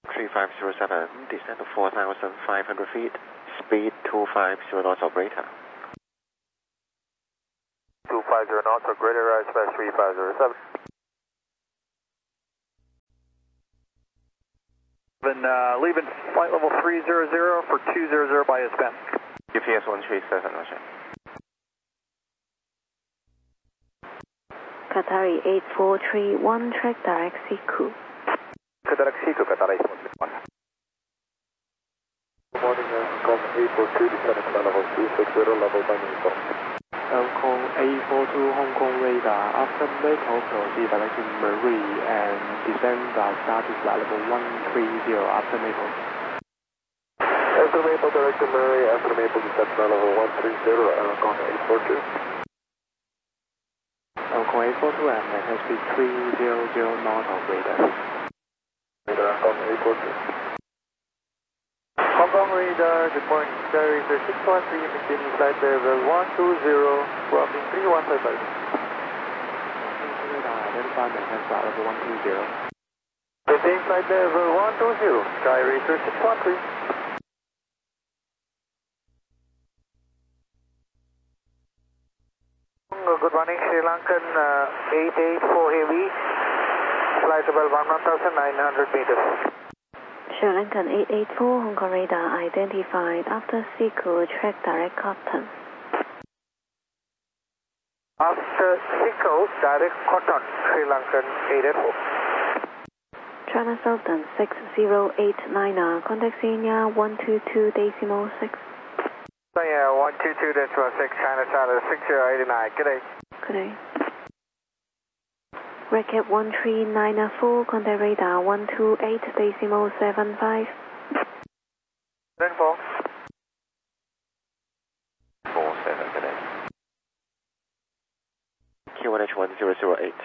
3507, descend to 4,500 feet, speed 250 knots or greater. 250 knots or greater, rise fast 3507. Leaving flight level 300 for 200 by S-band. UPS 137, Roger. Qatari 8431, track direct Siku. Direct Siku, Qatari 8431. Good morning, Hong Kong 842, descending to level 260, level by Newport. Hong Kong 842 Hong Kong radar, after Mako proceed direction Marie and descend start to flight level 130 after Mako. After Maple, direction Marie, after Maple, descend to level 130, Hong Kong 842. Hong Kong 842 and maintain speed 300 knots or greater. Radar Hong Kong 842. Hong Kong radar, good morning. Sky Racer 613, maintaining flight level 120, crossing 3155. Radar identified, maintain flight level 120. Maintain flight level 120, Sky Racer 613. Good morning, Sri Lankan 884 Heavy, flight level 1,900 meters. Sri Lankan 884 Hong Kong radar identified after Siku, track direct Cotton. After Siku, direct Cotton, Sri Lankan 884. China Southern 6089, contact Senior 122.6. Yeah, 122.6, China Southern 6089, good day. Good day. Recap 1394, contact radar 128.75. Info. 47, good day. Q1H 1008.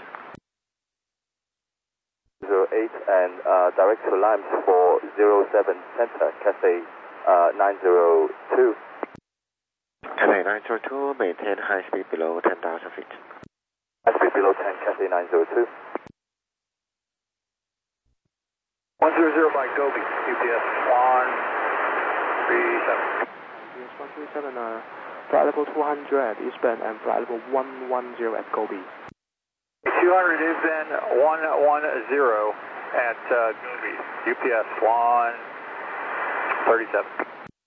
08 and direct to Limes for 07 Center, Cathay 902. Cathay 902, maintain high speed below 10,000 feet. High speed below 10, Cathay 902. 100 by Gobi, UPS 137. UPS 137, flight level 200 eastbound and flight level 110 at Gobi. 200 is then 110 at Gobi, UPS 137.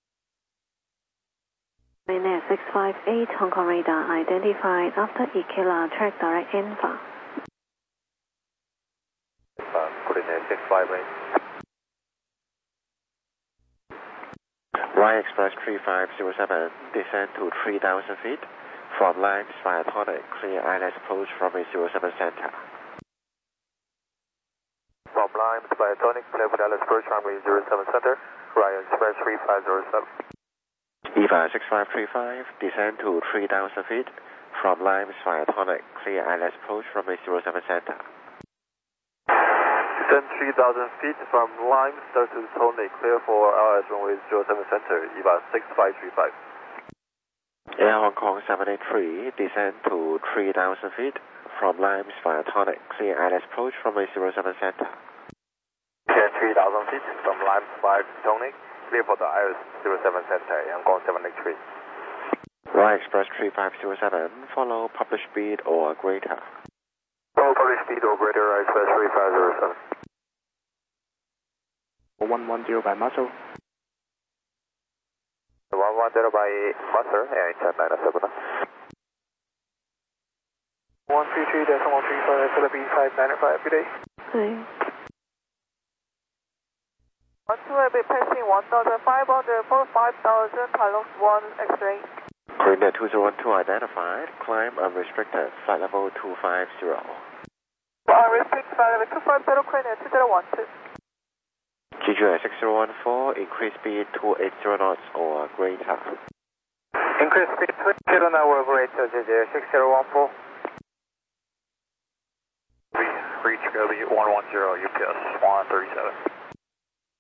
Ryanair 658 Hong Kong radar identified after Ikela, track direct Enfa. Ryanair 658. Y Express 3507, descend to 3,000 feet. From Limes via Tonic, clear ILS approach from a 07 center. From Limes via Tonic, clear for ILS approach from a 07 center. Ryan Express 3507. EVA 6535, descend to 3,000 feet. From Limes via Tonic, clear ILS approach from a 07 center. Descend 3,000 feet from Limes, start to Tonic, clear for ILS runway 07 center. EVA 6535. Air Hong Kong 783, descend to 3,000 feet. From Limes via Tonic, clear ILS approach from a 07 center. Descend 3,000 feet from Limes via Tonic, clear for the ILS 07 center, Hong Kong 783. Y Express 3507, follow published speed or greater. Follow published speed or greater, Y Express 3507. 110 by Muscle. 110 by Master, and 907. 133.135, Philippines 595, good day. Good day. 12 will be passing 1,500 for 5,000, Pilot 1 X-ray. Korean 2012 identified, climb unrestricted, flight level 250. Unrestricted flight level 250, Korean 2012. GGR 6014, increase speed 280 knots or greater. Increase speed 280 knots or greater, GGR 6014. Reach Gobi 110, UPS 137.